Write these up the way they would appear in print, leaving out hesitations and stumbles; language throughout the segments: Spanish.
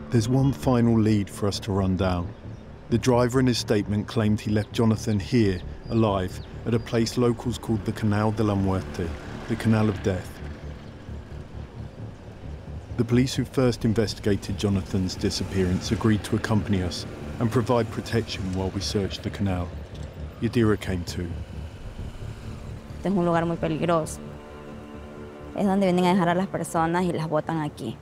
There's one final lead for us to run down. The driver in his statement claimed he left Jonathan here, alive, at a place locals called the Canal de la Muerte, the Canal of Death. The police who first investigated Jonathan's disappearance agreed to accompany us and provide protection while we searched the canal. Yadira came too. Este es un lugar muy peligroso. Es donde vienen a dejar a las personas y las botan aquí.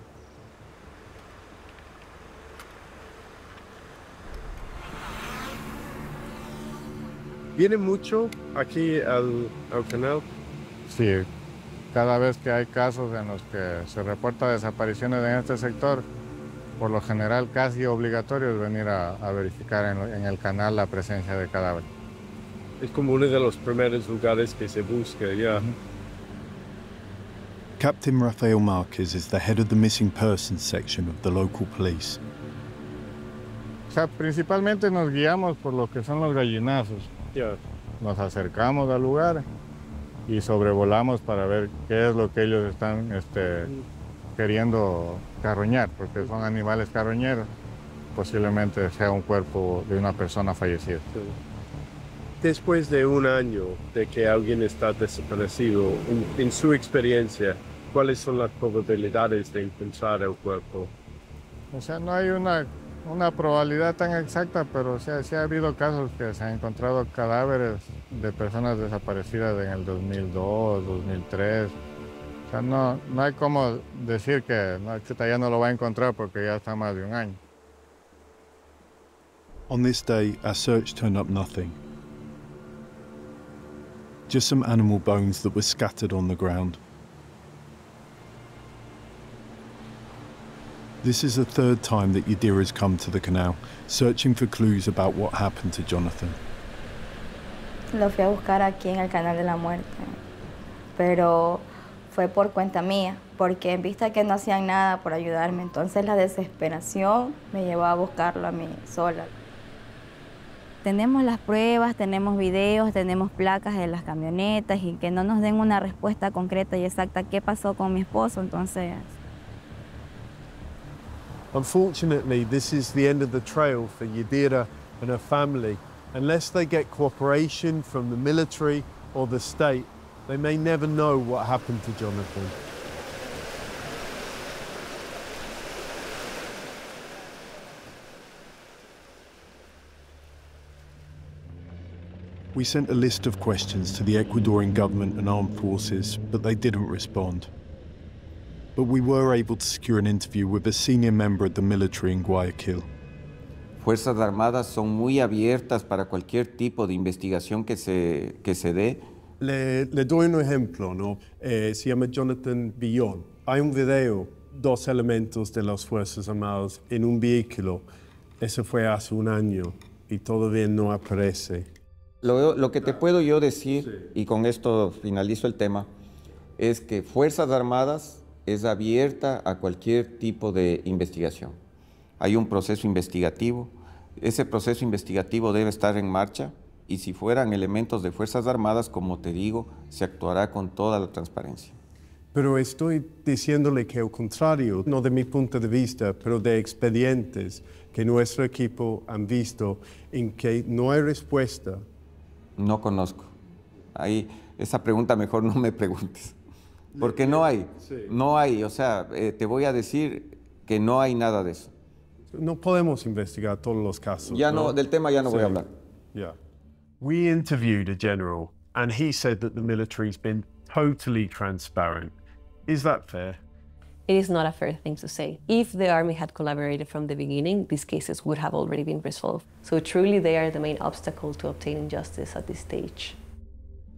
¿Viene mucho aquí al canal? Sí, cada vez que hay casos en los que se reporta desapariciones en este sector, por lo general casi obligatorio es venir a verificar en el canal la presencia de cadáveres. Es como uno de los primeros lugares que se busca, ya. Captain Rafael Marquez is the head of the missing persons section of the local police. O sea, principalmente nos guiamos por lo que son los gallinazos. Yeah. Nos acercamos al lugar y sobrevolamos para ver qué es lo que ellos están queriendo carroñar, porque son animales carroñeros. Posiblemente sea un cuerpo de una persona fallecida. Sí. Después de un año de que alguien está desaparecido, en su experiencia, ¿cuáles son las probabilidades de encontrar el cuerpo? O sea, no hay una probabilidad tan exacta, pero sí ha habido casos que se han encontrado cadáveres de personas desaparecidas en el 2002, 2003. O sea, no hay como decir que ya no lo va a encontrar porque ya está más de un año. On this day, our search turned up nothing. Just some animal bones that were scattered on the ground. This is the third time that Yadira's come to the canal, searching for clues about what happened to Jonathan. Lo fui a buscar aquí en el Canal de la Muerte, pero fue por cuenta mía, porque en vista que no hacían nada por ayudarme, entonces la desesperación me llevó a buscarlo a mí sola. Tenemos las pruebas, tenemos videos, tenemos placas de las camionetas y que no nos den una respuesta concreta y exacta qué pasó con mi esposo, entonces... Unfortunately, this is the end of the trail for Yadira and her family. Unless they get cooperation from the military or the state, they may never know what happened to Jonathan. We sent a list of questions to the Ecuadorian government and armed forces, but they didn't respond. But we were able to secure an interview with a senior member of the military in Guayaquil. Fuerzas Armadas son muy abiertas para cualquier tipo de investigación que se dé. Le doy un ejemplo, ¿no? Se llama Jonathan Villon. Hay un video, 2 elementos de las Fuerzas Armadas en un vehículo. Eso fue hace un año y todavía no aparece. Lo que te puedo yo decir, y con esto finalizo el tema, es que Fuerzas Armadas es abierta a cualquier tipo de investigación. Hay un proceso investigativo, ese proceso investigativo debe estar en marcha y si fueran elementos de Fuerzas Armadas, como te digo, se actuará con toda la transparencia. Pero estoy diciéndole que al contrario, no de mi punto de vista, pero de expedientes que nuestro equipo han visto en que no hay respuesta. No conozco. Ahí, esa pregunta mejor no me preguntes. Porque no hay, no hay. O sea, te voy a decir que no hay nada de eso. No podemos investigar todos los casos. Ya no, del tema ya no voy a hablar. Yeah. We interviewed a general and he said that the military's been totally transparent. Is that fair? It is not a fair thing to say. If the army had collaborated from the beginning, these cases would have already been resolved. So truly they are the main obstacle to obtaining justice at this stage.